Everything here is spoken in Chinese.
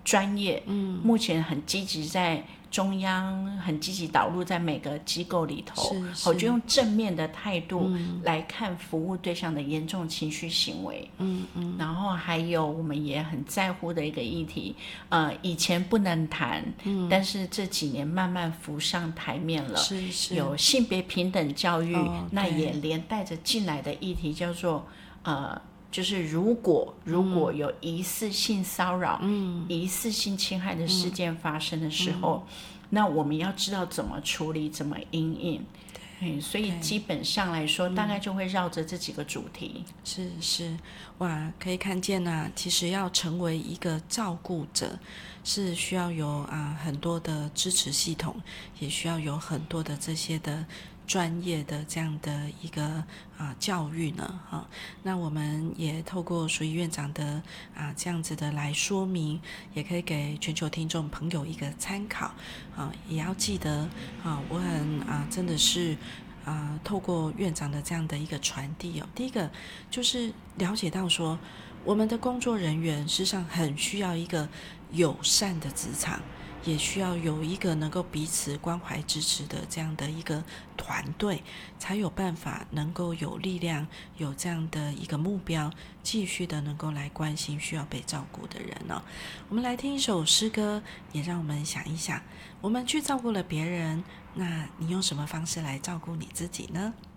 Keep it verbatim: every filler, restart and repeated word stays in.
专业，嗯，目前很积极在中央很积极导入在每个机构里头，好，就用正面的态度来看服务对象的严重情绪行为，嗯嗯，然后还有我们也很在乎的一个议题，呃，以前不能谈，嗯，但是这几年慢慢浮上台面了， 是是有性别平等教育， 哦、 那也连带着进来的议题叫做呃。就是如果如果有疑似性骚扰、嗯、疑似性侵害的事件发生的时候，嗯、那我们要知道怎么处理，怎么因应。嗯，所以基本上来说，大概就会绕着这几个主题。 是是，哇，可以看见啊，其实要成为一个照顾者，是需要有啊很多的支持系统，也需要有很多的这些的专业的这样的一个啊教育呢，哈、啊，那我们也透过淑仪院长的啊这样子的来说明，也可以给全球听众朋友一个参考啊，也要记得啊，我很啊真的是。啊，透过院长的这样的一个传递哦，第一个就是了解到说，我们的工作人员事实上很需要一个友善的职场，也需要有一个能够彼此关怀支持的这样的一个团队，才有办法能够有力量，有这样的一个目标，继续的能够来关心需要被照顾的人哦。我们来听一首诗歌，也让我们想一想，我们去照顾了别人，那你用什么方式来照顾你自己呢？